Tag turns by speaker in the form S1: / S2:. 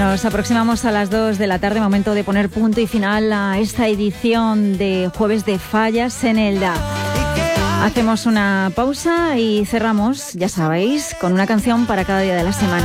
S1: Nos aproximamos a las 2 de la tarde, momento de poner punto y final a esta edición de Jueves de Fallas en Elda. Hacemos una pausa y cerramos, ya sabéis, con una canción para cada día de la semana.